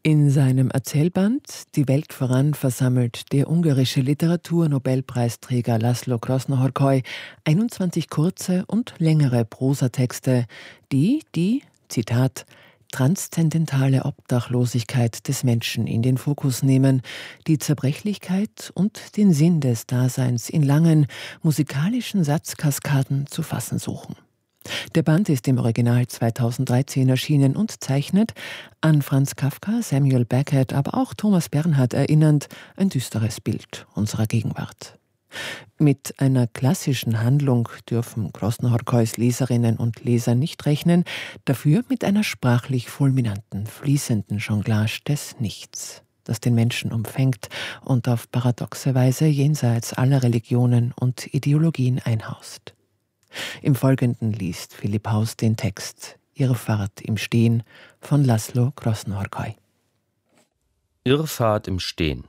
In seinem Erzählband »Die Welt voran« versammelt der ungarische Literaturnobelpreisträger László Krasznahorkai 21 kurze und längere Prosatexte, die, Zitat, transzendentale Obdachlosigkeit des Menschen in den Fokus nehmen, die Zerbrechlichkeit und den Sinn des Daseins in langen musikalischen Satzkaskaden zu fassen suchen. Der Band ist im Original 2013 erschienen und zeichnet, an Franz Kafka, Samuel Beckett, aber auch Thomas Bernhard erinnernd, ein düsteres Bild unserer Gegenwart. Mit einer klassischen Handlung dürfen Krasznahorkais Leserinnen und Leser nicht rechnen, dafür mit einer sprachlich fulminanten, fließenden Jonglage des Nichts, das den Menschen umfängt und auf paradoxe Weise jenseits aller Religionen und Ideologien einhaust. Im Folgenden liest Philipp Haus den Text »Irrfahrt im Stehen« von László Krasznahorkai. Irrfahrt im Stehen.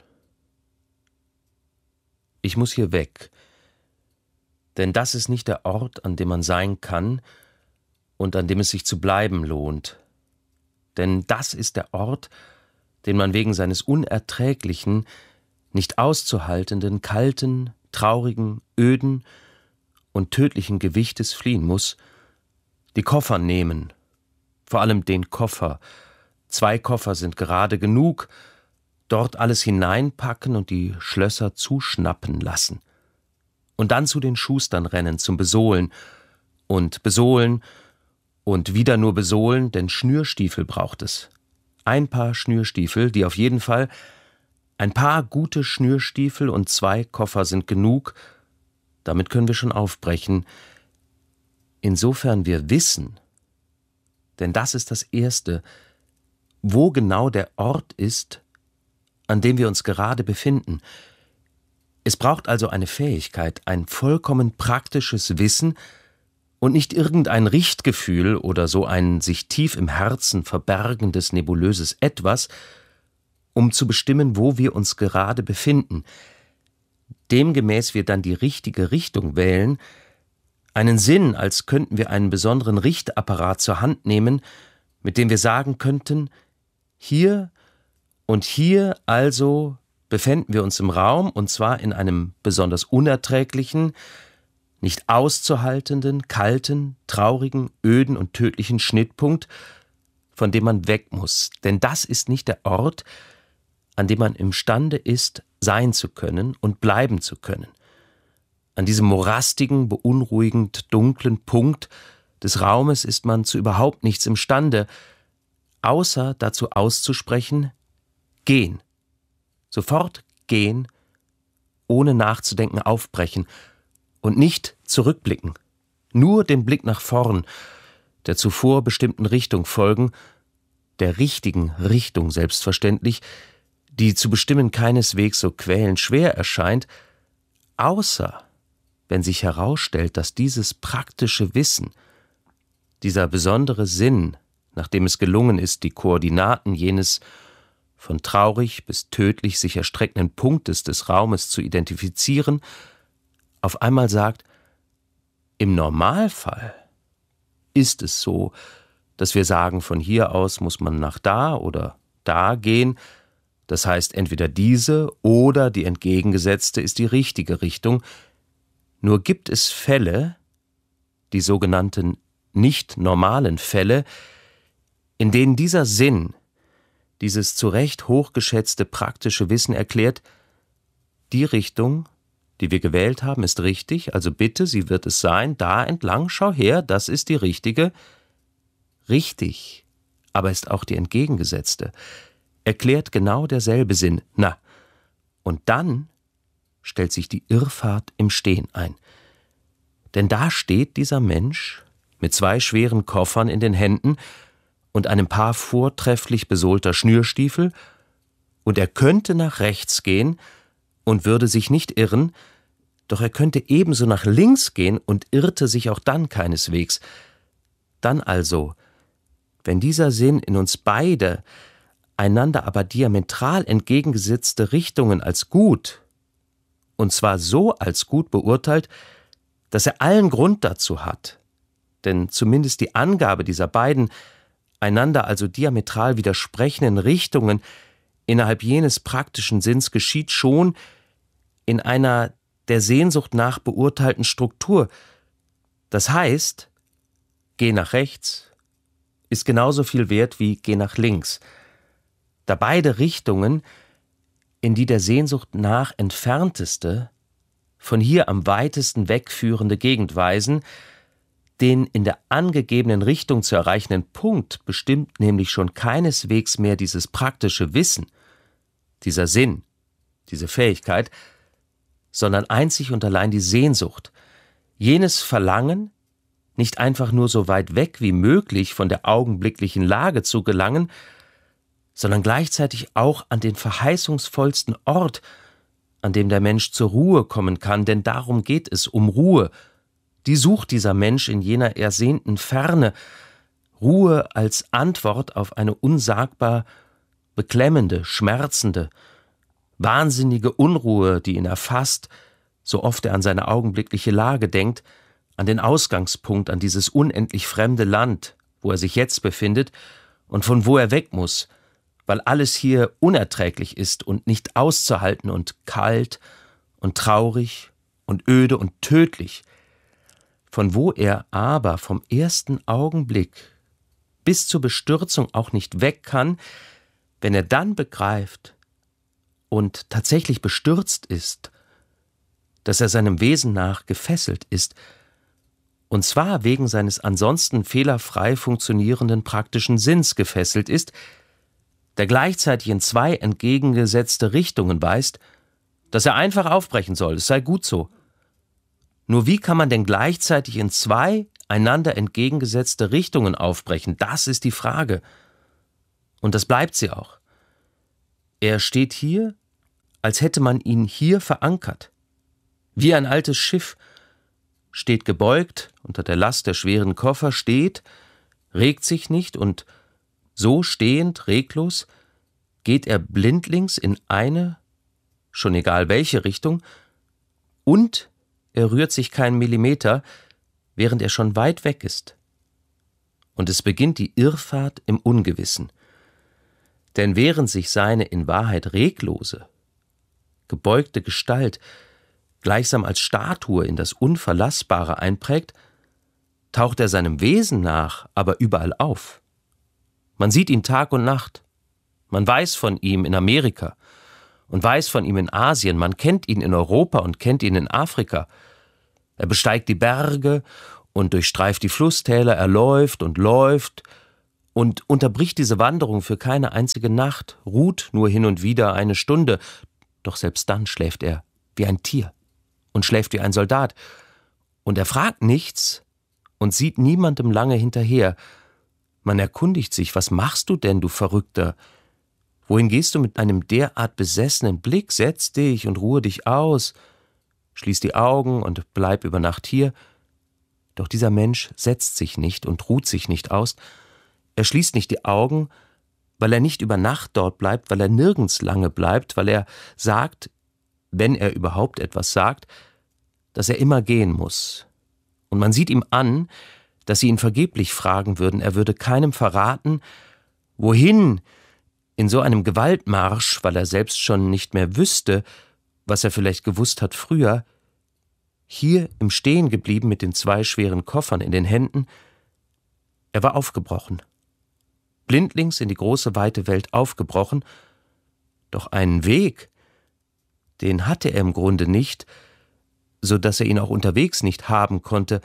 Ich muss hier weg, denn das ist nicht der Ort, an dem man sein kann und an dem es sich zu bleiben lohnt. Denn das ist der Ort, den man wegen seines unerträglichen, nicht auszuhaltenden, kalten, traurigen, öden und tödlichen Gewichtes fliehen muss, die Koffer nehmen, vor allem den Koffer. 2 Koffer sind gerade genug, dort alles hineinpacken und die Schlösser zuschnappen lassen. Und dann zu den Schustern rennen, zum Besohlen und wieder nur besohlen, denn Schnürstiefel braucht es. Ein Paar Schnürstiefel, die auf jeden Fall, ein paar gute Schnürstiefel und 2 Koffer sind genug. Damit können wir schon aufbrechen, insofern wir wissen, denn das ist das Erste, wo genau der Ort ist, an dem wir uns gerade befinden. Es braucht also eine Fähigkeit, ein vollkommen praktisches Wissen und nicht irgendein Richtgefühl oder so ein sich tief im Herzen verbergendes nebulöses Etwas, um zu bestimmen, wo wir uns gerade befinden. Demgemäß wir dann die richtige Richtung wählen, einen Sinn, als könnten wir einen besonderen Richtapparat zur Hand nehmen, mit dem wir sagen könnten, hier und hier also befänden wir uns im Raum, und zwar in einem besonders unerträglichen, nicht auszuhaltenden, kalten, traurigen, öden und tödlichen Schnittpunkt, von dem man weg muss. Denn das ist nicht der Ort, an dem man imstande ist, sein zu können und bleiben zu können. An diesem morastigen, beunruhigend dunklen Punkt des Raumes ist man zu überhaupt nichts imstande, außer dazu auszusprechen, gehen. Sofort gehen, ohne nachzudenken aufbrechen und nicht zurückblicken. Nur dem Blick nach vorn, der zuvor bestimmten Richtung folgen, der richtigen Richtung selbstverständlich, die zu bestimmen keineswegs so quälend schwer erscheint, außer wenn sich herausstellt, dass dieses praktische Wissen, dieser besondere Sinn, nachdem es gelungen ist, die Koordinaten jenes von traurig bis tödlich sich erstreckenden Punktes des Raumes zu identifizieren, auf einmal sagt, im Normalfall ist es so, dass wir sagen, von hier aus muss man nach da oder da gehen. Das heißt, entweder diese oder die entgegengesetzte ist die richtige Richtung. Nur gibt es Fälle, die sogenannten nicht normalen Fälle, in denen dieser Sinn, dieses zu Recht hochgeschätzte praktische Wissen erklärt, die Richtung, die wir gewählt haben, ist richtig, also bitte, sie wird es sein, da entlang, schau her, das ist die richtige. Richtig, aber ist auch die entgegengesetzte. Erklärt genau derselbe Sinn. Na, und dann stellt sich die Irrfahrt im Stehen ein. Denn da steht dieser Mensch mit 2 schweren Koffern in den Händen und einem Paar vortrefflich besohlter Schnürstiefel, und er könnte nach rechts gehen und würde sich nicht irren, doch er könnte ebenso nach links gehen und irrte sich auch dann keineswegs. Dann also, wenn dieser Sinn in uns beide einander aber diametral entgegengesetzte Richtungen als gut, und zwar so als gut beurteilt, dass er allen Grund dazu hat, denn zumindest die Angabe dieser beiden einander also diametral widersprechenden Richtungen innerhalb jenes praktischen Sinns geschieht, schon in einer der Sehnsucht nach beurteilten Struktur. Das heißt, geh nach rechts ist genauso viel wert wie geh nach links, da beide Richtungen, in die der Sehnsucht nach entfernteste, von hier am weitesten wegführende Gegend weisen, den in der angegebenen Richtung zu erreichenden Punkt bestimmt nämlich schon keineswegs mehr dieses praktische Wissen, dieser Sinn, diese Fähigkeit, sondern einzig und allein die Sehnsucht, jenes Verlangen, nicht einfach nur so weit weg wie möglich von der augenblicklichen Lage zu gelangen, sondern gleichzeitig auch an den verheißungsvollsten Ort, an dem der Mensch zur Ruhe kommen kann, denn darum geht es, um Ruhe. Die sucht dieser Mensch in jener ersehnten Ferne, Ruhe als Antwort auf eine unsagbar beklemmende, schmerzende, wahnsinnige Unruhe, die ihn erfasst, so oft er an seine augenblickliche Lage denkt, an den Ausgangspunkt, an dieses unendlich fremde Land, wo er sich jetzt befindet und von wo er weg muss, weil alles hier unerträglich ist und nicht auszuhalten und kalt und traurig und öde und tödlich, von wo er aber vom ersten Augenblick bis zur Bestürzung auch nicht weg kann, wenn er dann begreift und tatsächlich bestürzt ist, dass er seinem Wesen nach gefesselt ist, und zwar wegen seines ansonsten fehlerfrei funktionierenden praktischen Sinns gefesselt ist, der gleichzeitig in zwei entgegengesetzte Richtungen weist, dass er einfach aufbrechen soll, es sei gut so. Nur wie kann man denn gleichzeitig in zwei einander entgegengesetzte Richtungen aufbrechen? Das ist die Frage. Und das bleibt sie auch. Er steht hier, als hätte man ihn hier verankert. Wie ein altes Schiff, steht gebeugt unter der Last der schweren Koffer, steht, regt sich nicht und so stehend, reglos, geht er blindlings in eine, schon egal welche Richtung, und er rührt sich keinen Millimeter, während er schon weit weg ist. Und es beginnt die Irrfahrt im Ungewissen. Denn während sich seine in Wahrheit reglose, gebeugte Gestalt gleichsam als Statue in das Unverlassbare einprägt, taucht er seinem Wesen nach aber überall auf. Man sieht ihn Tag und Nacht. Man weiß von ihm in Amerika und weiß von ihm in Asien. Man kennt ihn in Europa und kennt ihn in Afrika. Er besteigt die Berge und durchstreift die Flusstäler. Er läuft und unterbricht diese Wanderung für keine einzige Nacht, ruht nur hin und wieder eine Stunde. Doch selbst dann schläft er wie ein Tier und schläft wie ein Soldat. Und er fragt nichts und sieht niemandem lange hinterher. Man erkundigt sich, was machst du denn, du Verrückter? Wohin gehst du mit einem derart besessenen Blick? Setz dich und ruhe dich aus. Schließ die Augen und bleib über Nacht hier. Doch dieser Mensch setzt sich nicht und ruht sich nicht aus. Er schließt nicht die Augen, weil er nicht über Nacht dort bleibt, weil er nirgends lange bleibt, weil er sagt, wenn er überhaupt etwas sagt, dass er immer gehen muss. Und man sieht ihm an, dass sie ihn vergeblich fragen würden, er würde keinem verraten, wohin in so einem Gewaltmarsch, weil er selbst schon nicht mehr wüsste, was er vielleicht gewusst hat früher, hier im Stehen geblieben mit den zwei schweren Koffern in den Händen. Er war aufgebrochen, blindlings in die große weite Welt aufgebrochen, doch einen Weg, den hatte er im Grunde nicht, so dass er ihn auch unterwegs nicht haben konnte.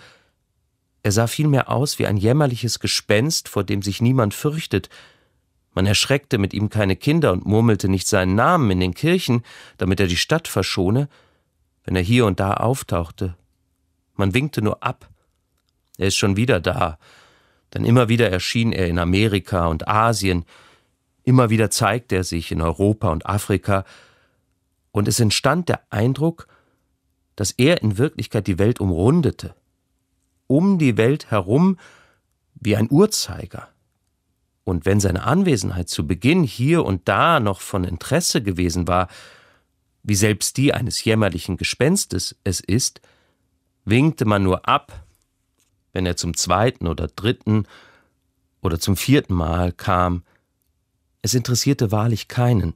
Er sah vielmehr aus wie ein jämmerliches Gespenst, vor dem sich niemand fürchtet. Man erschreckte mit ihm keine Kinder und murmelte nicht seinen Namen in den Kirchen, damit er die Stadt verschone, wenn er hier und da auftauchte. Man winkte nur ab. Er ist schon wieder da. Denn immer wieder erschien er in Amerika und Asien. Immer wieder zeigte er sich in Europa und Afrika. Und es entstand der Eindruck, dass er in Wirklichkeit die Welt umrundete. Um die Welt herum wie ein Uhrzeiger. Und wenn seine Anwesenheit zu Beginn hier und da noch von Interesse gewesen war, wie selbst die eines jämmerlichen Gespenstes es ist, winkte man nur ab, wenn er zum zweiten oder dritten oder zum 4. Mal kam, es interessierte wahrlich keinen.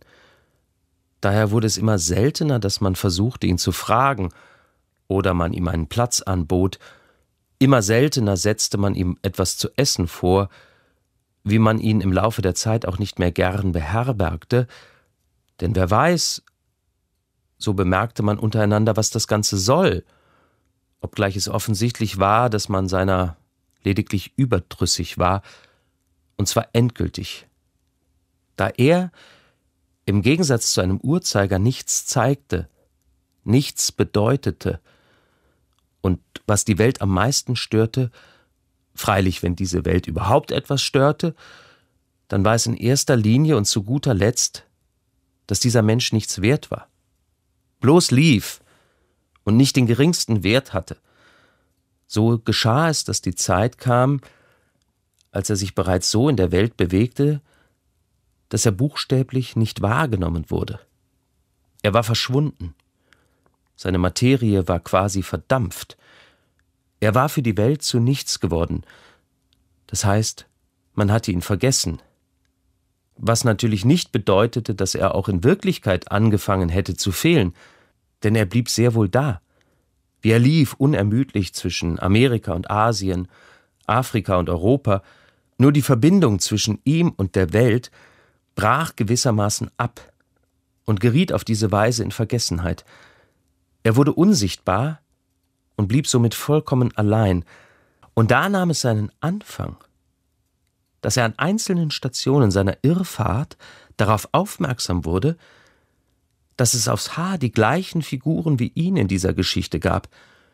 Daher wurde es immer seltener, dass man versuchte, ihn zu fragen oder man ihm einen Platz anbot. Immer seltener setzte man ihm etwas zu essen vor, wie man ihn im Laufe der Zeit auch nicht mehr gern beherbergte. Denn wer weiß, so bemerkte man untereinander, was das Ganze soll, obgleich es offensichtlich war, dass man seiner lediglich überdrüssig war, und zwar endgültig. Da er im Gegensatz zu einem Uhrzeiger nichts zeigte, nichts bedeutete, und was die Welt am meisten störte, freilich, wenn diese Welt überhaupt etwas störte, dann war es in erster Linie und zu guter Letzt, dass dieser Mensch nichts wert war, bloß lief und nicht den geringsten Wert hatte. So geschah es, dass die Zeit kam, als er sich bereits so in der Welt bewegte, dass er buchstäblich nicht wahrgenommen wurde. Er war verschwunden. Seine Materie war quasi verdampft. Er war für die Welt zu nichts geworden. Das heißt, man hatte ihn vergessen. Was natürlich nicht bedeutete, dass er auch in Wirklichkeit angefangen hätte zu fehlen, denn er blieb sehr wohl da. Wie er lief unermüdlich zwischen Amerika und Asien, Afrika und Europa, nur die Verbindung zwischen ihm und der Welt brach gewissermaßen ab und geriet auf diese Weise in Vergessenheit. Er wurde unsichtbar und blieb somit vollkommen allein. Und da nahm es seinen Anfang, dass er an einzelnen Stationen seiner Irrfahrt darauf aufmerksam wurde, dass es aufs Haar die gleichen Figuren wie ihn in dieser Geschichte gab.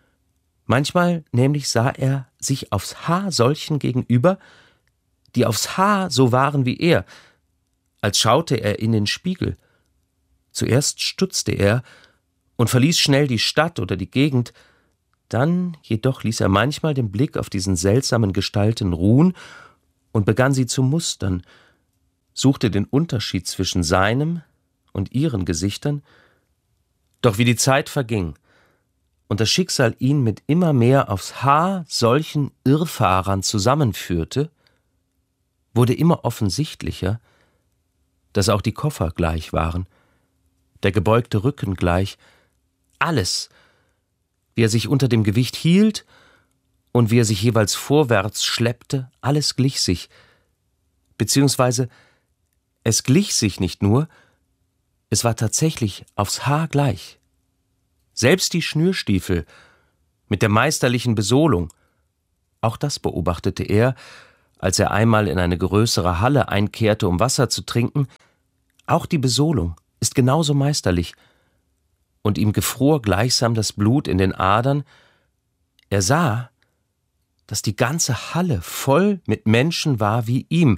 Manchmal nämlich sah er sich aufs Haar solchen gegenüber, die aufs Haar so waren wie er, als schaute er in den Spiegel. Zuerst stutzte er und verließ schnell die Stadt oder die Gegend, dann jedoch ließ er manchmal den Blick auf diesen seltsamen Gestalten ruhen und begann sie zu mustern, suchte den Unterschied zwischen seinem und ihren Gesichtern. Doch wie die Zeit verging und das Schicksal ihn mit immer mehr aufs Haar solchen Irrfahrern zusammenführte, wurde immer offensichtlicher, dass auch die Koffer gleich waren, der gebeugte Rücken gleich, alles, wie er sich unter dem Gewicht hielt und wie er sich jeweils vorwärts schleppte, alles glich sich, beziehungsweise es glich sich nicht nur, es war tatsächlich aufs Haar gleich. Selbst die Schnürstiefel mit der meisterlichen Besohlung, auch das beobachtete er, als er einmal in eine größere Halle einkehrte, um Wasser zu trinken. Auch die Besohlung ist genauso meisterlich, und ihm gefror gleichsam das Blut in den Adern. Er sah, dass die ganze Halle voll mit Menschen war wie ihm.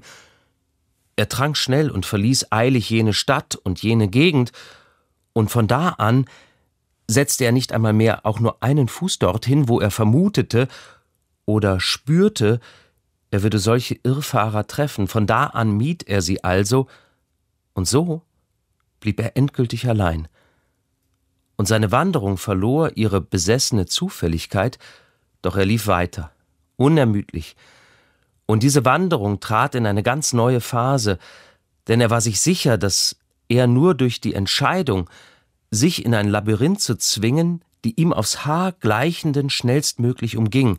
Er trank schnell und verließ eilig jene Stadt und jene Gegend, und von da an setzte er nicht einmal mehr auch nur einen Fuß dorthin, wo er vermutete oder spürte, er würde solche Irrfahrer treffen. Von da an mied er sie also, und so blieb er endgültig allein. Und seine Wanderung verlor ihre besessene Zufälligkeit, doch er lief weiter, unermüdlich. Und diese Wanderung trat in eine ganz neue Phase, denn er war sich sicher, dass er nur durch die Entscheidung, sich in ein Labyrinth zu zwingen, die ihm aufs Haar gleichenden schnellstmöglich umging,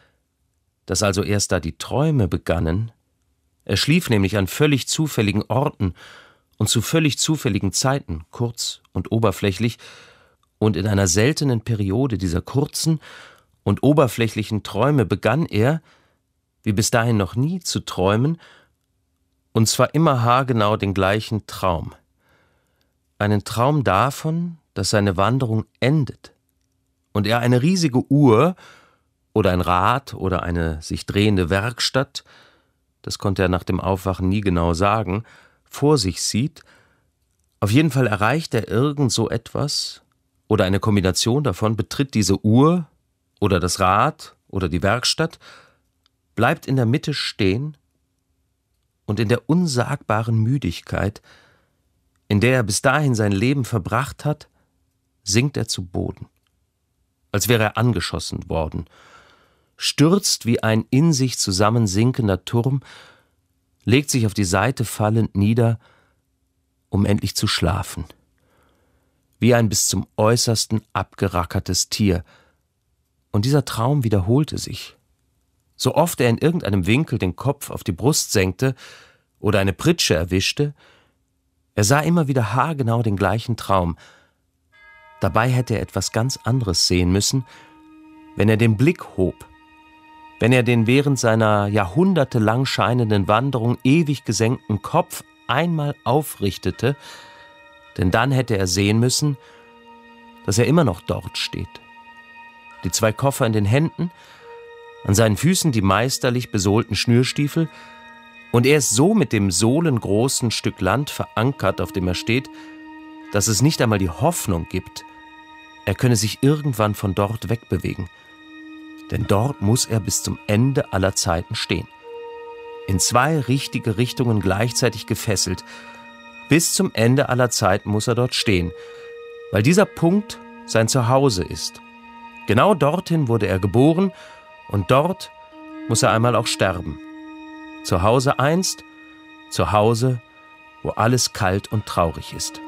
dass also erst da die Träume begannen. Er schlief nämlich an völlig zufälligen Orten und zu völlig zufälligen Zeiten, kurz und oberflächlich, und in einer seltenen Periode dieser kurzen und oberflächlichen Träume begann er, wie bis dahin noch nie, zu träumen, und zwar immer haargenau den gleichen Traum. Einen Traum davon, dass seine Wanderung endet und er eine riesige Uhr oder ein Rad oder eine sich drehende Werkstatt, das konnte er nach dem Aufwachen nie genau sagen, vor sich sieht. Auf jeden Fall erreicht er irgend so etwas oder eine Kombination davon, betritt diese Uhr oder das Rad oder die Werkstatt, bleibt in der Mitte stehen und in der unsagbaren Müdigkeit, in der er bis dahin sein Leben verbracht hat, sinkt er zu Boden, als wäre er angeschossen worden, stürzt wie ein in sich zusammensinkender Turm legt sich auf die Seite fallend nieder, um endlich zu schlafen. Wie ein bis zum Äußersten abgerackertes Tier. Und dieser Traum wiederholte sich. So oft er in irgendeinem Winkel den Kopf auf die Brust senkte oder eine Pritsche erwischte, er sah immer wieder haargenau den gleichen Traum. Dabei hätte er etwas ganz anderes sehen müssen, wenn er den Blick hob, wenn er den während seiner jahrhundertelang scheinenden Wanderung ewig gesenkten Kopf einmal aufrichtete, denn dann hätte er sehen müssen, dass er immer noch dort steht. Die 2 Koffer in den Händen, an seinen Füßen die meisterlich besohlten Schnürstiefel, und er ist so mit dem sohlengroßen Stück Land verankert, auf dem er steht, dass es nicht einmal die Hoffnung gibt, er könne sich irgendwann von dort wegbewegen. Denn dort muss er bis zum Ende aller Zeiten stehen. In 2 richtige Richtungen gleichzeitig gefesselt. Bis zum Ende aller Zeiten muss er dort stehen, weil dieser Punkt sein Zuhause ist. Genau dorthin wurde er geboren und dort muss er einmal auch sterben. Zu Hause einst, zu Hause, wo alles kalt und traurig ist.